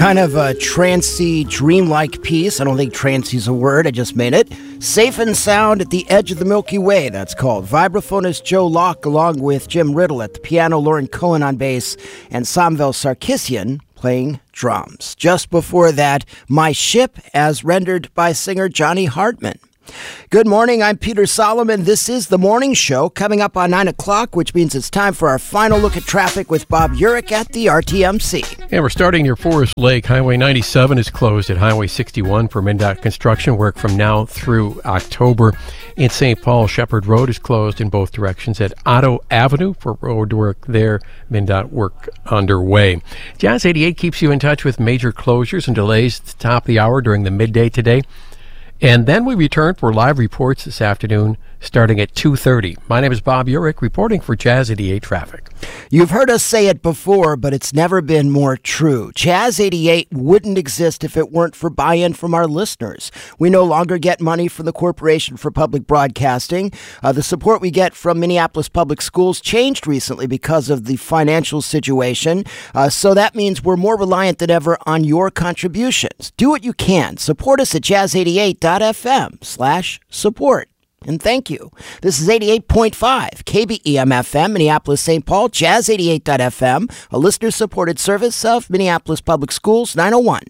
Kind of a trancy, dreamlike piece. I don't think trancy's a word, I just made it. Safe and Sound at the Edge of the Milky Way, that's called. Vibraphonist Joe Locke along with Jim Riddle at the piano, Lauren Cohen on bass, and Samvel Sarkisian playing drums. Just before that, My Ship, as rendered by singer Johnny Hartman. Good morning, I'm Peter Solomon. This is The Morning Show, coming up on 9 o'clock, which means it's time for our final look at traffic with Bob Urich at the RTMC. And we're starting near Forest Lake. Highway 97 is closed at Highway 61 for MnDOT construction work from now through October. In St. Paul, Shepherd Road is closed in both directions at Otto Avenue for road work there. MnDOT work underway. Jazz 88 keeps you in touch with major closures and delays at the top of the hour during the midday today. And then we return for live reports this afternoon, starting at 2:30. My name is Bob Urich, reporting for Jazz 88 Traffic. You've heard us say it before, but it's never been more true. Jazz 88 wouldn't exist if it weren't for buy-in from our listeners. We no longer get money from the Corporation for Public Broadcasting. The support we get from Minneapolis Public Schools changed recently because of the financial situation. So that means we're more reliant than ever on your contributions. Do what you can. Support us at jazz88.fm/support. And thank you. This is 88.5 KBEM-FM, Minneapolis, St. Paul, Jazz 88.fm, a listener-supported service of Minneapolis Public Schools, 901.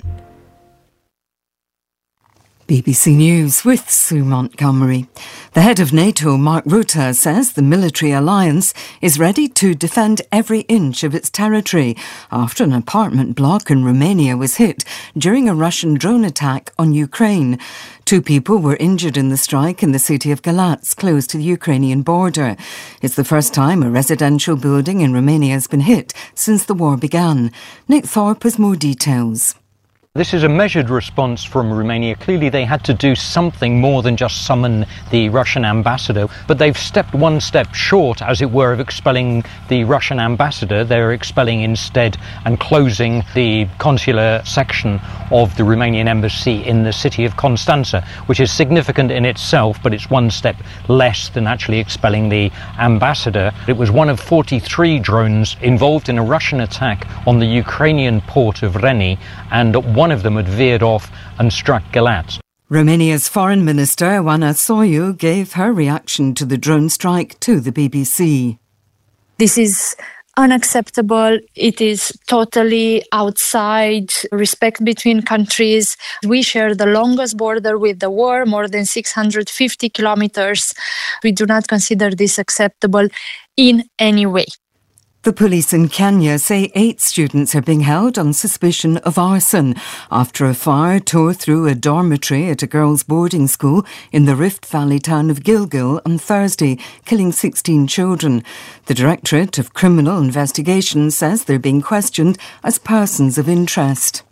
BBC News with Sue Montgomery. The head of NATO, Mark Rutte, says the military alliance is ready to defend every inch of its territory after an apartment block in Romania was hit during a Russian drone attack on Ukraine. 2 people were injured in the strike in the city of Galatz, close to the Ukrainian border. It's the first time a residential building in Romania has been hit since the war began. Nick Thorpe has more details. This is a measured response from Romania. Clearly they had to do something more than just summon the Russian ambassador, but they've stepped one step short, as it were, of expelling the Russian ambassador. They're expelling instead and closing the consular section of the Romanian embassy in the city of Constanța, which is significant in itself, but it's one step less than actually expelling the ambassador. It was one of 43 drones involved in a Russian attack on the Ukrainian port of Reni, and one of them had veered off and struck Galatz. Romania's Foreign Minister, Oana Soiu, gave her reaction to the drone strike to the BBC. This is unacceptable. It is totally outside respect between countries. We share the longest border with the war, more than 650 kilometers. We do not consider this acceptable in any way. The police in Kenya say 8 students are being held on suspicion of arson after a fire tore through a dormitory at a girls' boarding school in the Rift Valley town of Gilgil on Thursday, killing 16 children. The Directorate of Criminal Investigation says they're being questioned as persons of interest.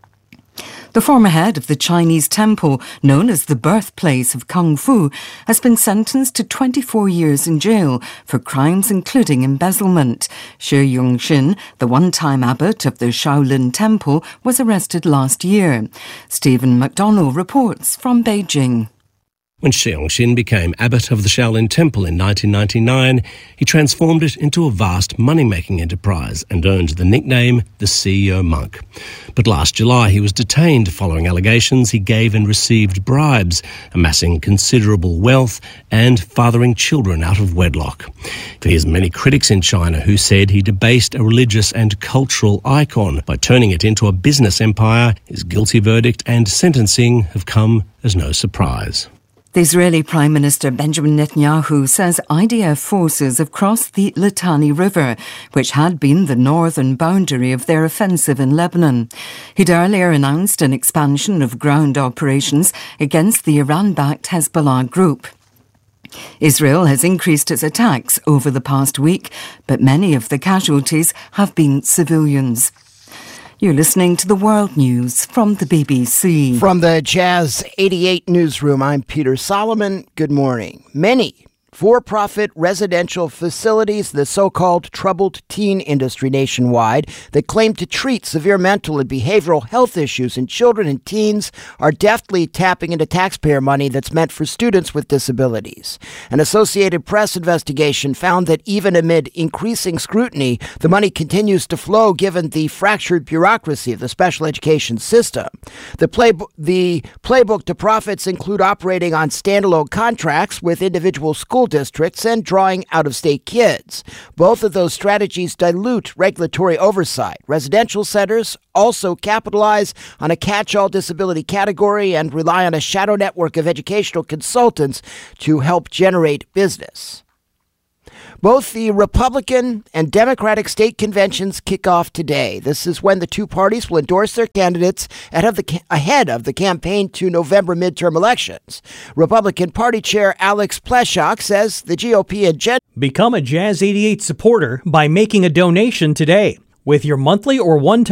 The former head of the Chinese temple, known as the birthplace of Kung Fu, has been sentenced to 24 years in jail for crimes including embezzlement. Xie Yongxin, the one-time abbot of the Shaolin Temple, was arrested last year. Stephen McDonnell reports from Beijing. When Xie Yongxin became abbot of the Shaolin Temple in 1999, he transformed it into a vast money-making enterprise and earned the nickname the CEO Monk. But last July he was detained following allegations he gave and received bribes, amassing considerable wealth and fathering children out of wedlock. He has many critics in China who said he debased a religious and cultural icon by turning it into a business empire. His guilty verdict and sentencing have come as no surprise. The Israeli Prime Minister Benjamin Netanyahu says IDF forces have crossed the Litani River, which had been the northern boundary of their offensive in Lebanon. He'd earlier announced an expansion of ground operations against the Iran-backed Hezbollah group. Israel has increased its attacks over the past week, but many of the casualties have been civilians. You're listening to the World News from the BBC. From the Jazz 88 newsroom, I'm Peter Solomon. Good morning. Many for-profit residential facilities, the so-called troubled teen industry nationwide, that claim to treat severe mental and behavioral health issues in children and teens are deftly tapping into taxpayer money that's meant for students with disabilities. An Associated Press investigation found that even amid increasing scrutiny, the money continues to flow given the fractured bureaucracy of the special education system. The playbook to profits include operating on standalone contracts with individual school districts and drawing out-of-state kids. Both of those strategies dilute regulatory oversight. Residential centers also capitalize on a catch-all disability category and rely on a shadow network of educational consultants to help generate business. Both the Republican and Democratic state conventions kick off today. This is when the two parties will endorse their candidates ahead of the campaign to November midterm elections. Republican Party Chair Alex Pleschak says the GOP agenda. Become a Jazz 88 supporter by making a donation today. With your monthly or one-time